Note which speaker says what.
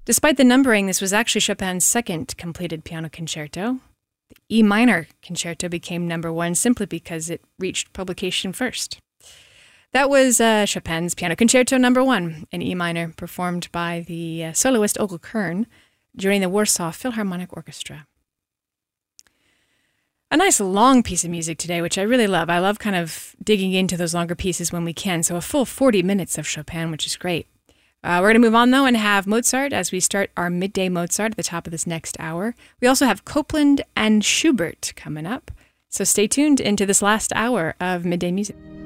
Speaker 1: Despite the numbering, this was actually Chopin's second completed piano concerto. The E minor concerto became number one simply because it reached publication first. That was Chopin's Piano Concerto No. 1 in E minor, performed by the soloist Ogle Kern during the Warsaw Philharmonic Orchestra. A nice long piece of music today, which I really love. I love kind of digging into those longer pieces when we can, so a full 40 minutes of Chopin, which is great. We're going to move on, though, and have Mozart as we start our Midday Mozart at the top of this next hour. We also have Copland and Schubert coming up, so stay tuned into this last hour of Midday Music.